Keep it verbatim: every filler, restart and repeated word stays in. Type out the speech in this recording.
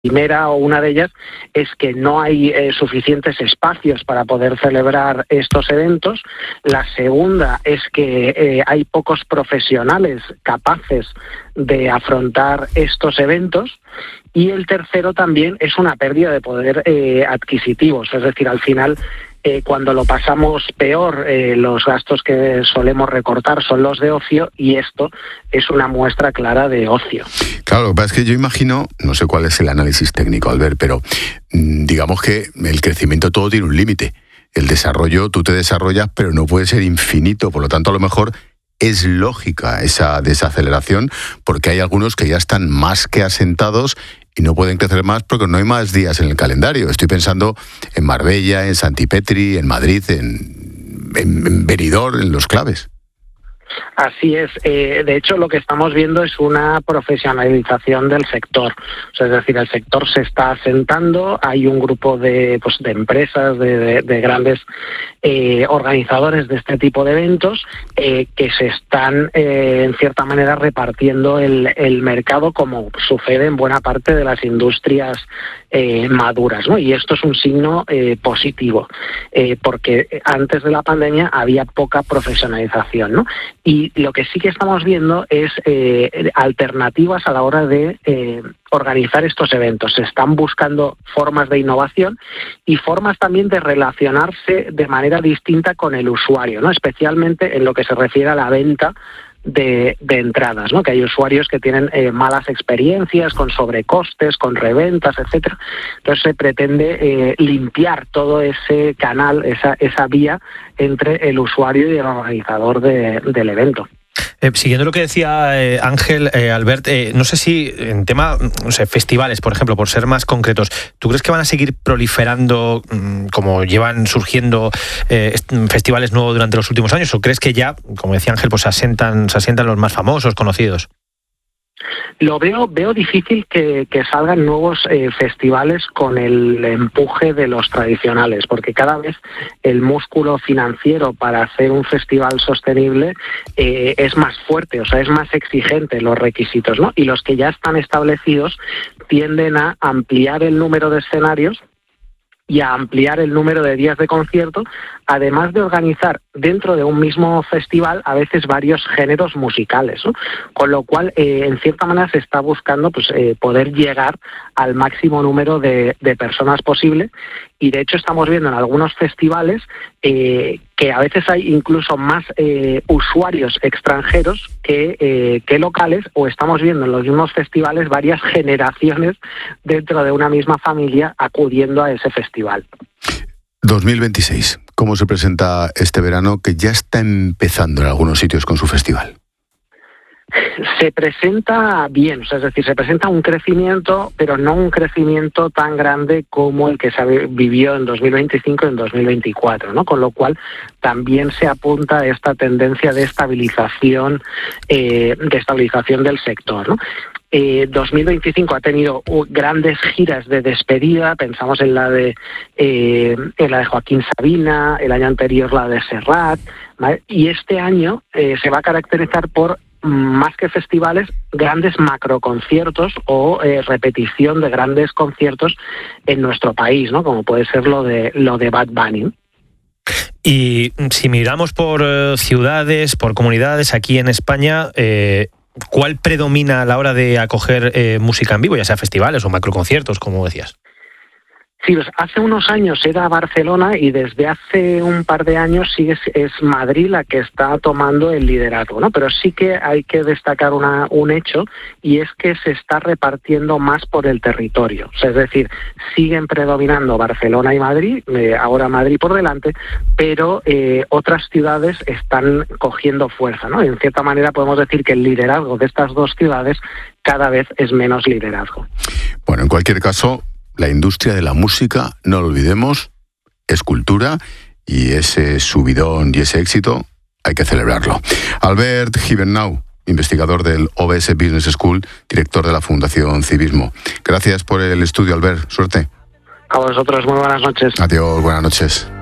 primera o una de ellas es que no hay eh, suficientes espacios para poder celebrar estos eventos. La segunda es que eh, hay pocos profesionales capaces de afrontar estos eventos. Y el tercero también es una pérdida de poder eh, adquisitivo. Es decir, al final, eh, cuando lo pasamos peor, eh, los gastos que solemos recortar son los de ocio, y esto es una muestra clara de ocio. Claro, lo que pasa es que yo imagino, no sé cuál es el análisis técnico, Albert, pero mmm, digamos que el crecimiento todo tiene un límite. El desarrollo, tú te desarrollas, pero no puede ser infinito. Por lo tanto, a lo mejor es lógica esa desaceleración, porque hay algunos que ya están más que asentados y no pueden crecer más porque no hay más días en el calendario. Estoy pensando en Marbella, en Santipetri, en Madrid, en, en, en Benidorm, en los claves. Así es. Eh, de hecho, lo que estamos viendo es una profesionalización del sector. O sea, es decir, el sector se está asentando. Hay un grupo de, pues, de empresas, de, de, de grandes eh, organizadores de este tipo de eventos eh, que se están, eh, en cierta manera, repartiendo el, el mercado, como sucede en buena parte de las industrias eh, maduras, ¿no? Y esto es un signo eh, positivo, eh, porque antes de la pandemia había poca profesionalización, ¿no? Y lo que sí que estamos viendo es eh, alternativas a la hora de eh, organizar estos eventos. Se están buscando formas de innovación y formas también de relacionarse de manera distinta con el usuario, ¿no? Especialmente en lo que se refiere a la venta de, de entradas, ¿no? Que hay usuarios que tienen eh, malas experiencias con sobrecostes, con reventas, etcétera. Entonces se pretende eh, limpiar todo ese canal, esa, esa vía entre el usuario y el organizador de, del evento. Eh, siguiendo lo que decía eh, Ángel, eh, Albert, eh, no sé si en tema, no sé, festivales, por ejemplo, por ser más concretos, ¿tú crees que van a seguir proliferando mmm, como llevan surgiendo eh, festivales nuevos durante los últimos años? ¿O crees que ya, como decía Ángel, pues se asientan, se asientan los más famosos, conocidos? Lo veo veo difícil que, que salgan nuevos eh, festivales con el empuje de los tradicionales, porque cada vez el músculo financiero para hacer un festival sostenible eh, es más fuerte, o sea, es más exigente los requisitos, ¿no? Y los que ya están establecidos tienden a ampliar el número de escenarios y a ampliar el número de días de concierto, además de organizar dentro de un mismo festival a veces varios géneros musicales, ¿no? Con lo cual, eh, en cierta manera, se está buscando pues eh, poder llegar al máximo número de, de personas posible, y de hecho estamos viendo en algunos festivales eh, que a veces hay incluso más eh, usuarios extranjeros que, eh, que locales, o estamos viendo en los mismos festivales varias generaciones dentro de una misma familia acudiendo a ese festival. dos mil veintiséis, ¿cómo se presenta este verano que ya está empezando en algunos sitios con su festival? Se presenta bien, o sea, es decir, se presenta un crecimiento, pero no un crecimiento tan grande como el que se vivió en dos mil veinticinco y en dos mil veinticuatro, ¿no? Con lo cual también se apunta a esta tendencia de estabilización, eh, de estabilización del sector, ¿no? Eh, dos mil veinticinco ha tenido uh, grandes giras de despedida. Pensamos en la de eh, en la de Joaquín Sabina, el año anterior la de Serrat, ¿vale? Y este año eh, se va a caracterizar por, más que festivales, grandes macroconciertos o eh, repetición de grandes conciertos en nuestro país, ¿no? Como puede ser lo de lo de Bad Bunny. Y si miramos por eh, ciudades, por comunidades aquí en España, eh, ¿cuál predomina a la hora de acoger eh, música en vivo, ya sea festivales o macroconciertos, como decías? Sí, pues hace unos años era Barcelona, y desde hace un par de años sí es, es Madrid la que está tomando el liderazgo, ¿no? Pero sí que hay que destacar una, un hecho, y es que se está repartiendo más por el territorio. O sea, es decir, siguen predominando Barcelona y Madrid, eh, ahora Madrid por delante, pero eh, otras ciudades están cogiendo fuerza, ¿no? En cierta manera podemos decir que el liderazgo de estas dos ciudades cada vez es menos liderazgo. Bueno, en cualquier caso, la industria de la música, no lo olvidemos, es cultura, y ese subidón y ese éxito hay que celebrarlo. Albert Gibernau, investigador del O B S Business School, director de la Fundación Civismo. Gracias por el estudio, Albert. Suerte. A vosotros, muy buenas noches. Adiós, buenas noches.